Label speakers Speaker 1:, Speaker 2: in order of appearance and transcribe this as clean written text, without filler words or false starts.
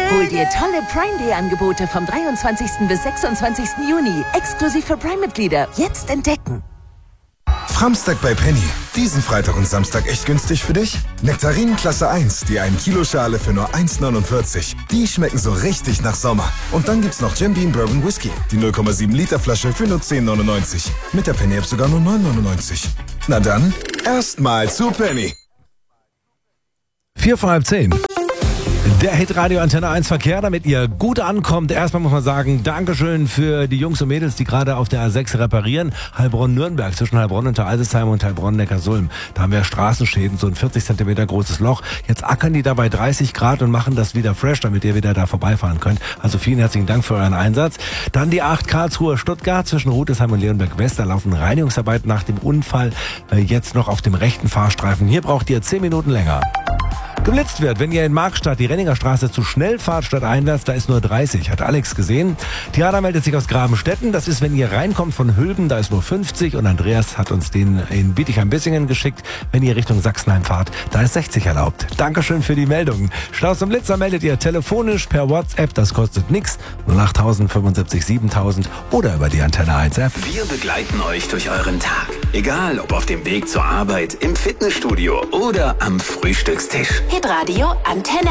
Speaker 1: Hol dir tolle Prime Day Angebote vom 23. bis 26. Juni. Exklusiv für Prime-Mitglieder. Jetzt entdecken.
Speaker 2: Framstag bei Penny. Diesen Freitag und Samstag echt günstig für dich? Nektarinen Klasse 1, die 1 Kilo Schale für nur 1,49. Die schmecken so richtig nach Sommer. Und dann gibt's noch Jim Beam Bourbon Whisky, die 0,7 Liter Flasche für nur 10,99. Mit der Penny-App sogar nur 9,99. Na dann, erstmal zu Penny.
Speaker 3: 9:45. Der Hitradio Antenne 1 Verkehr, damit ihr gut ankommt. Erstmal muss man sagen, Dankeschön für die Jungs und Mädels, die gerade auf der A6 reparieren. Heilbronn-Nürnberg, zwischen Heilbronn und Alzesheim und Heilbronn-Neckarsulm. Da haben wir Straßenschäden, so ein 40 Zentimeter großes Loch. Jetzt ackern die da bei 30 Grad und machen das wieder fresh, damit ihr wieder da vorbeifahren könnt. Also vielen herzlichen Dank für euren Einsatz. Dann die 8 Karlsruhe-Stuttgart zwischen Rudesheim und Leonberg-West. Da laufen Reinigungsarbeiten nach dem Unfall jetzt noch auf dem rechten Fahrstreifen. Hier braucht ihr 10 Minuten länger. Geblitzt wird, wenn ihr in Markstadt die Renninger Straße zu schnell fahrt statt einwärts, da ist nur 30. Hat Alex gesehen. Tiana meldet sich aus Grabenstetten. Das ist, wenn ihr reinkommt von Hülben, da ist nur 50. Und Andreas hat uns den in Bietigheim-Bissingen geschickt. Wenn ihr Richtung Sachsenheim fahrt, da ist 60 erlaubt. Dankeschön für die Meldung. Staus und Blitzer meldet ihr telefonisch per WhatsApp. Das kostet nix. 08000 75 7000 oder über die Antenne 1 App.
Speaker 4: Wir begleiten euch durch euren Tag. Egal, ob auf dem Weg zur Arbeit, im Fitnessstudio oder am Frühstückstisch.
Speaker 1: Hitradio Antenne